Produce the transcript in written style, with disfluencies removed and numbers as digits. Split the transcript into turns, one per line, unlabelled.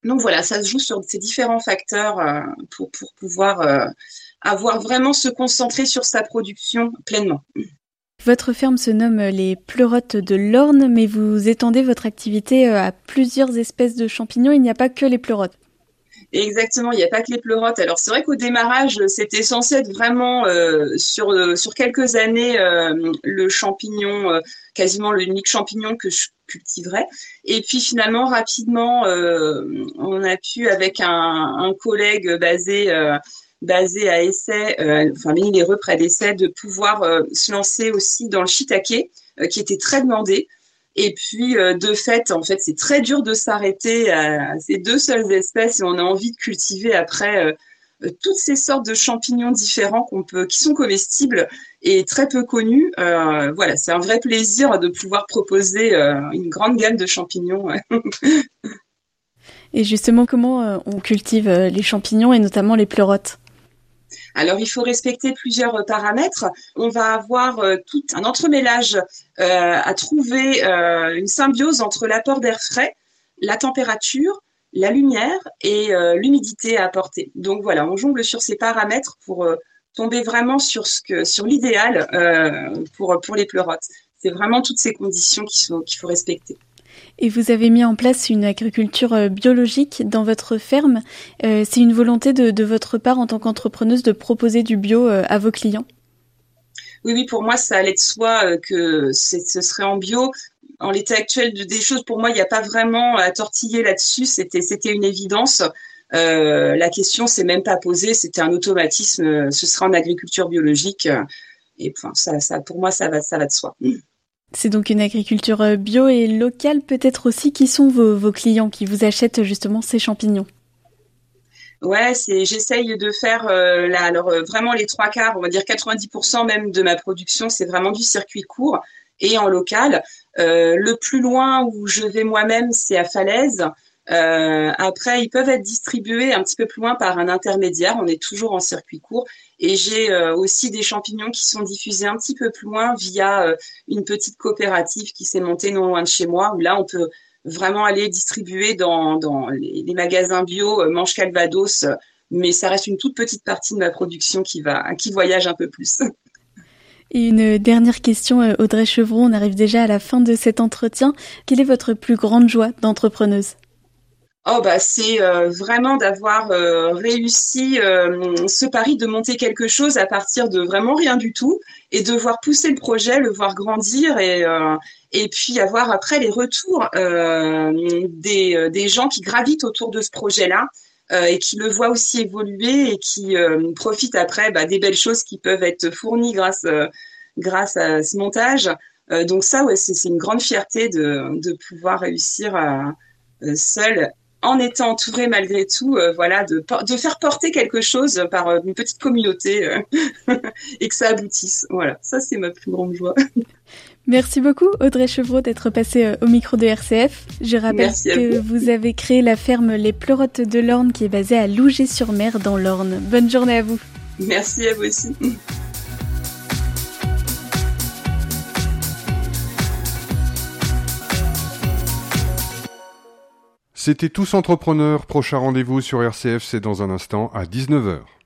Donc voilà, ça se joue sur ces différents facteurs pour pouvoir avoir vraiment se concentrer sur sa production pleinement.
Votre ferme se nomme les Pleurotes de l'Orne, mais vous étendez votre activité à plusieurs espèces de champignons. Il n'y a pas que les pleurotes.
Exactement, il n'y a pas que les pleurotes. Alors c'est vrai qu'au démarrage, c'était censé être vraiment sur quelques années le champignon, quasiment l'unique champignon que je cultiverais. Et puis finalement, rapidement, on a pu, avec un collègue basé à Essay, enfin Méniléreux près d'Essay, de pouvoir se lancer aussi dans le shiitake, qui était très demandé. Et puis, de fait, en fait, c'est très dur de s'arrêter à ces deux seules espèces et on a envie de cultiver après toutes ces sortes de champignons différents qui sont comestibles et très peu connus. Voilà, c'est un vrai plaisir de pouvoir proposer une grande gamme de champignons.
Et justement, comment on cultive les champignons et notamment les pleurotes?
Alors, il faut respecter plusieurs paramètres. On va avoir tout un entremêlage à trouver une symbiose entre l'apport d'air frais, la température, la lumière et l'humidité à apporter. Donc voilà, on jongle sur ces paramètres pour tomber vraiment sur l'idéal pour les pleurotes. C'est vraiment toutes ces conditions qu'il faut respecter.
Et vous avez mis en place une agriculture biologique dans votre ferme. C'est une volonté de votre part en tant qu'entrepreneuse de proposer du bio à vos clients?
Oui, pour moi, ça allait de soi que ce serait en bio. En l'état actuel des choses, pour moi, il n'y a pas vraiment à tortiller là-dessus. C'était une évidence. La question s'est même pas posée. C'était un automatisme. Ce sera en agriculture biologique. Et enfin, pour moi, ça va de soi.
C'est donc une agriculture bio et locale peut-être aussi. Qui sont vos clients qui vous achètent justement ces champignons?
Ouais, j'essaye de faire vraiment les trois quarts, on va dire 90% même de ma production, c'est vraiment du circuit court et en local. Le plus loin où je vais moi-même, c'est à Falaise. Après, ils peuvent être distribués un petit peu plus loin par un intermédiaire. On est toujours en circuit court. Et j'ai aussi des champignons qui sont diffusés un petit peu plus loin via une petite coopérative qui s'est montée non loin de chez moi, où là, on peut vraiment aller distribuer dans les magasins bio Manche Calvados, mais ça reste une toute petite partie de ma production qui voyage un peu plus.
Et une dernière question, Audrey Chevreau, on arrive déjà à la fin de cet entretien. Quelle est votre plus grande joie d'entrepreneuse?
Oh bah c'est vraiment d'avoir réussi ce pari de monter quelque chose à partir de vraiment rien du tout et de voir pousser le projet, le voir grandir et puis avoir après les retours des gens qui gravitent autour de ce projet-là et qui le voient aussi évoluer et qui profitent après des belles choses qui peuvent être fournies grâce à ce montage. Donc ça, ouais, c'est une grande fierté de pouvoir réussir seul en étant entouré malgré tout, voilà, de faire porter quelque chose par une petite communauté et que ça aboutisse. Voilà, ça c'est ma plus grande joie.
Merci beaucoup Audrey Chevreau d'être passée au micro de RCF. Je rappelle que vous avez créé la ferme Les Pleurotes de l'Orne qui est basée à Louget-sur-Mer dans l'Orne. Bonne journée à vous.
Merci à vous aussi.
C'était Tous Entrepreneurs. Prochain rendez-vous sur RCF, c'est dans un instant à 19h.